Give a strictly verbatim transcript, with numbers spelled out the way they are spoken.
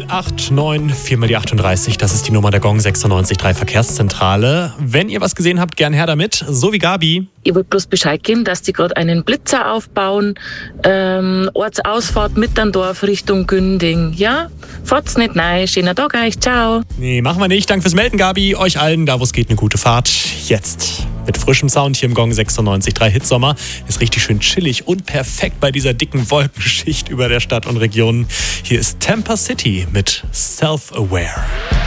null acht neun vier mal die achtunddreißig, das ist die Nummer der Gong sechsundneunzig Komma drei Verkehrszentrale. Wenn ihr was gesehen habt, gern her damit, so wie Gabi. Ich wollte bloß Bescheid geben, dass die gerade einen Blitzer aufbauen, ähm, Ortsausfahrt Mitterndorf Richtung Günding. Ja, fahrt's nicht rein, schöner Tag euch, ciao. Nee, machen wir nicht. Danke fürs Melden, Gabi. Euch allen, da wo es geht, eine gute Fahrt. Jetzt mit frischem Sound hier im Gong sechsundneunzig Komma drei Hitsommer. Ist richtig schön chillig und perfekt bei dieser dicken Wolkenschicht über der Stadt und Region. Hier ist Tampa City mit Self-Aware.